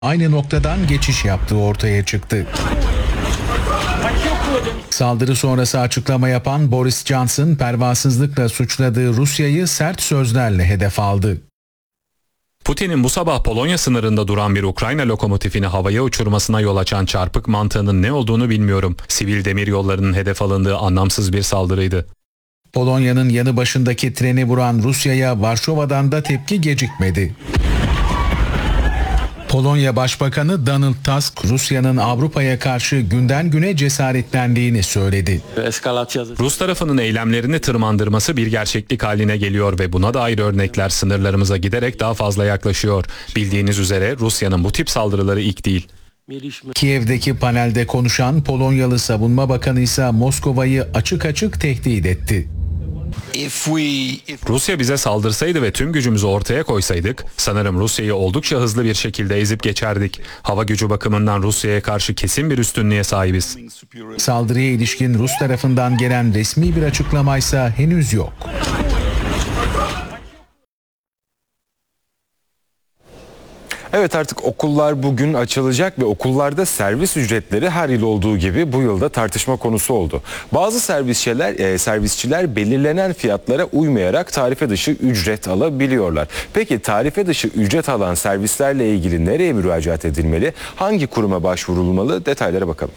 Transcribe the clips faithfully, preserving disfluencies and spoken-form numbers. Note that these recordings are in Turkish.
aynı noktadan geçiş yaptığı ortaya çıktı. Saldırı sonrası açıklama yapan Boris Johnson, pervasızlıkla suçladığı Rusya'yı sert sözlerle hedef aldı. Putin'in bu sabah Polonya sınırında duran bir Ukrayna lokomotifini havaya uçurmasına yol açan çarpık mantığının ne olduğunu bilmiyorum. Sivil demiryollarının hedef alındığı anlamsız bir saldırıydı. Polonya'nın yanı başındaki treni vuran Rusya'ya Varşova'dan da tepki gecikmedi. Polonya Başbakanı Donald Tusk, Rusya'nın Avrupa'ya karşı günden güne cesaretlendiğini söyledi. Rus tarafının eylemlerini tırmandırması bir gerçeklik haline geliyor ve buna dair örnekler sınırlarımıza giderek daha fazla yaklaşıyor. Bildiğiniz üzere Rusya'nın bu tip saldırıları ilk değil. Kiev'deki panelde konuşan Polonyalı Savunma Bakanı ise Moskova'yı açık açık tehdit etti. Rusya bize saldırsaydı ve tüm gücümüzü ortaya koysaydık, sanırım Rusya'yı oldukça hızlı bir şekilde ezip geçerdik. Hava gücü bakımından Rusya'ya karşı kesin bir üstünlüğe sahibiz. Saldırıya ilişkin Rus tarafından gelen resmi bir açıklamaysa henüz yok. Evet, artık okullar bugün açılacak ve okullarda servis ücretleri her yıl olduğu gibi bu yılda tartışma konusu oldu. Bazı servisçiler, e, servisçiler belirlenen fiyatlara uymayarak tarife dışı ücret alabiliyorlar. Peki tarife dışı ücret alan servislerle ilgili nereye müracaat edilmeli? Hangi kuruma başvurulmalı? Detaylara bakalım.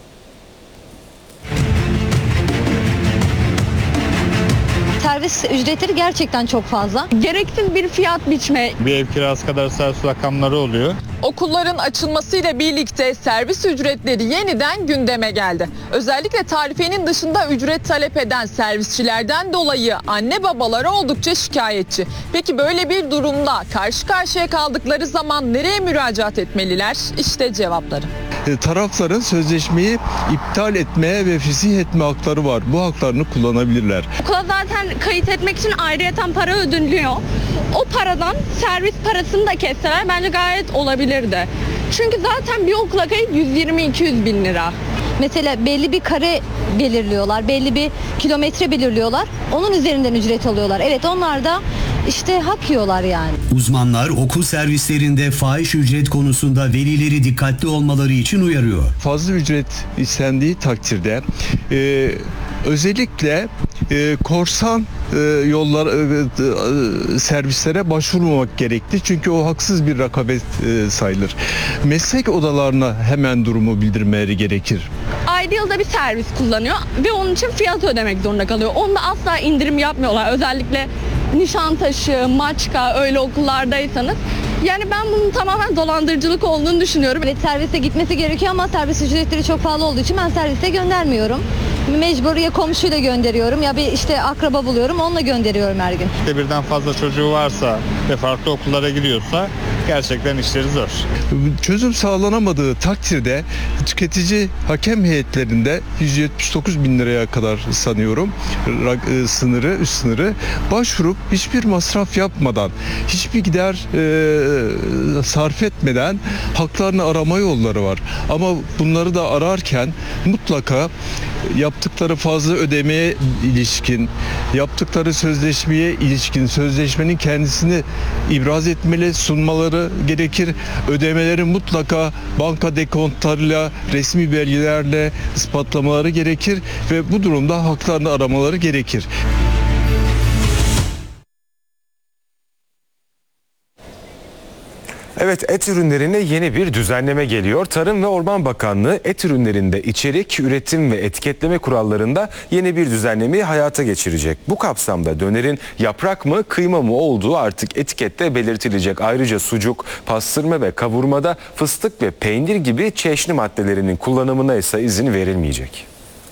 Servis ücretleri gerçekten çok fazla. Gereksiz bir fiyat biçme. Bir ev kirası kadar servis rakamları oluyor. Okulların açılmasıyla birlikte servis ücretleri yeniden gündeme geldi. Özellikle tarifenin dışında ücret talep eden servisçilerden dolayı anne babalar oldukça şikayetçi. Peki böyle bir durumda karşı karşıya kaldıkları zaman nereye müracaat etmeliler? İşte cevapları. Tarafların sözleşmeyi iptal etmeye ve fesih etme hakları var. Bu haklarını kullanabilirler. Okula zaten kayıt etmek için ayrıyeten para ödünülüyor. O paradan servis parasını da kesseler bence gayet olabilirdi. Çünkü zaten bir okula kayıt yüz yirmi iki yüz bin lira. Mesela belli bir kare belirliyorlar, belli bir kilometre belirliyorlar. Onun üzerinden ücret alıyorlar. Evet, onlar da işte hak yiyorlar yani. Uzmanlar okul servislerinde fahiş ücret konusunda velileri dikkatli olmaları için uyarıyor. Fazla ücret istendiği takdirde e, özellikle e, korsan e, yollar e, e, servislere başvurmamak gerekli. Çünkü o haksız bir rekabet e, sayılır. Meslek odalarına hemen durumu bildirmeleri gerekir. Ayda yılda bir servis kullanıyor ve onun için fiyat ödemek zorunda kalıyor. Onda asla indirim yapmıyorlar. Özellikle Nişantaşı, Maçka öyle okullardaysanız. Yani ben bunun tamamen dolandırıcılık olduğunu düşünüyorum. Evet, servise gitmesi gerekiyor ama servis ücretleri çok pahalı olduğu için ben servise göndermiyorum. Mecbur ya komşuyla gönderiyorum ya bir işte akraba buluyorum, onunla gönderiyorum her gün. Birden fazla çocuğu varsa ve farklı okullara gidiyorsa gerçekten işleri zor. Çözüm sağlanamadığı takdirde tüketici hakem heyetlerinde yüz yetmiş dokuz bin liraya kadar sanıyorum sınırı, üst sınırı başvurup hiçbir masraf yapmadan, hiçbir gider e, sarf etmeden haklarını arama yolları var. Ama bunları da ararken mutlaka yaptıkları fazla ödemeye ilişkin, yaptıkları sözleşmeye ilişkin sözleşmenin kendisini ibraz etmeli, sunmaları gerekir. Ödemeleri mutlaka banka dekontlarıyla, resmi belgelerle ispatlamaları gerekir ve bu durumda haklarını aramaları gerekir. Evet, et ürünlerine yeni bir düzenleme geliyor. Tarım ve Orman Bakanlığı et ürünlerinde içerik, üretim ve etiketleme kurallarında yeni bir düzenlemeyi hayata geçirecek. Bu kapsamda dönerin yaprak mı, kıyma mı olduğu artık etikette belirtilecek. Ayrıca sucuk, pastırma ve kavurmada fıstık ve peynir gibi çeşni maddelerinin kullanımına ise izin verilmeyecek.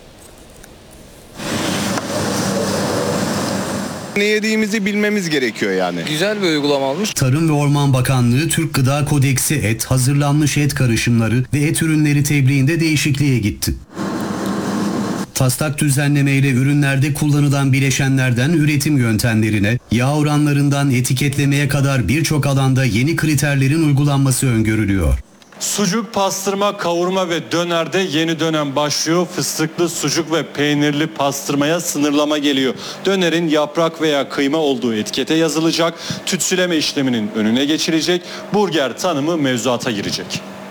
Ne yediğimizi bilmemiz gerekiyor yani. Güzel bir uygulama olmuş. Tarım ve Orman Bakanlığı Türk Gıda Kodeksi et, hazırlanmış et karışımları ve et ürünleri tebliğinde değişikliğe gitti. Taslak düzenlemeyle ürünlerde kullanılan bileşenlerden üretim yöntemlerine, yağ oranlarından etiketlemeye kadar birçok alanda yeni kriterlerin uygulanması öngörülüyor. Sucuk, pastırma, kavurma ve dönerde yeni dönem başlıyor. Fıstıklı, sucuk ve peynirli pastırmaya sınırlama geliyor. Dönerin yaprak veya kıyma olduğu etikete yazılacak. Tütsüleme işleminin önüne geçilecek. Burger tanımı mevzuata girecek.